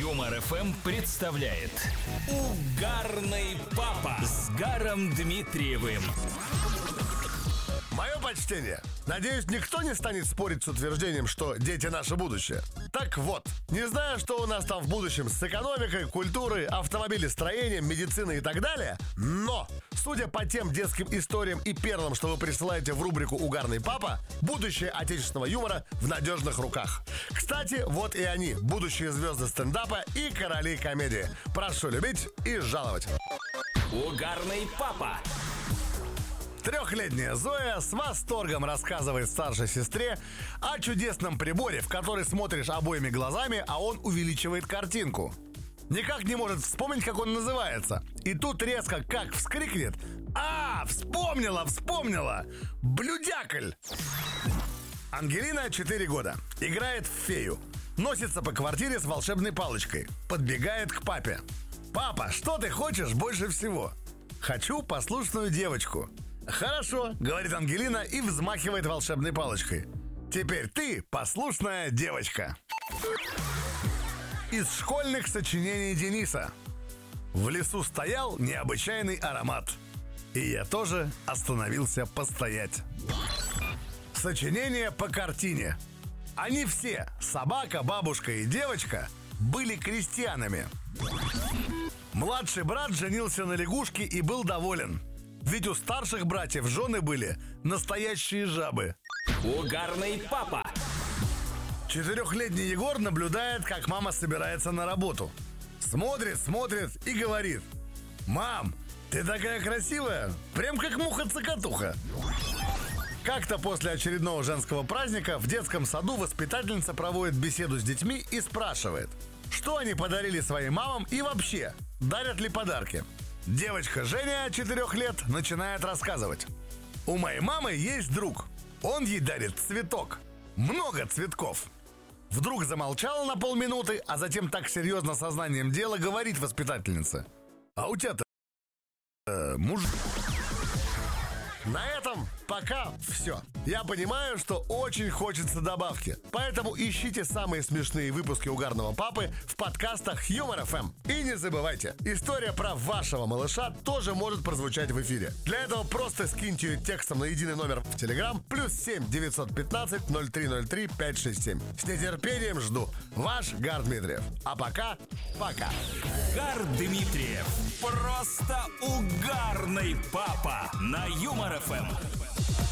Юмор ФМ представляет Угарный папа с Гаром Дмитриевым. Мое почтение. Надеюсь, никто не станет спорить с утверждением, что дети наше будущее. Так вот, не знаю, что у нас там в будущем с экономикой, культурой, автомобилестроением, медициной и так далее, но, судя по тем детским историям и перлам, что вы присылаете в рубрику «Угарный папа», будущее отечественного юмора в надежных руках. Кстати, вот и они, будущие звезды стендапа и короли комедии. Прошу любить и жаловать. Угарный папа. Трехлетняя Зоя с восторгом рассказывает старшей сестре о чудесном приборе, в который смотришь обоими глазами, а он увеличивает картинку. Никак не может вспомнить, как он называется. И тут резко как вскрикнет: «А, вспомнила! Блюдякль!» Ангелина 4 года. Играет в фею. Носится по квартире с волшебной палочкой. Подбегает к папе. «Папа, что ты хочешь больше всего?» «Хочу послушную девочку». «Хорошо», — говорит Ангелина и взмахивает волшебной палочкой. «Теперь ты послушная девочка». Из школьных сочинений Дениса. В лесу стоял необычайный аромат, и я тоже остановился постоять. Сочинение по картине. Они все, собака, бабушка и девочка, были крестьянами. Младший брат женился на лягушке и был доволен. Ведь у старших братьев жены были настоящие жабы. Угарный папа. 4-летний Егор наблюдает, как мама собирается на работу. Смотрит и говорит: «Мам, ты такая красивая, прям как муха-цокотуха». Как-то после очередного женского праздника в детском саду воспитательница проводит беседу с детьми и спрашивает, что они подарили своим мамам и вообще, дарят ли подарки. Девочка Женя, 4 лет, начинает рассказывать. «У моей мамы есть друг. Он ей дарит цветок. Много цветков». Вдруг замолчала на полминуты, а затем так серьезно сознанием дела говорит воспитательница: «А у тебя-то муж...» На этом пока все. Я понимаю, что очень хочется добавки, поэтому ищите самые смешные выпуски «Угарного папы» в подкастах Юмор ФМ. И не забывайте, история про вашего малыша тоже может прозвучать в эфире. Для этого просто скиньте ее текстом на единый номер в Телеграм +7 915 0303 567. С нетерпением жду. Ваш Гар Дмитриев. А пока. Гар Дмитриев. Просто угарный папа на Юмор ФМ.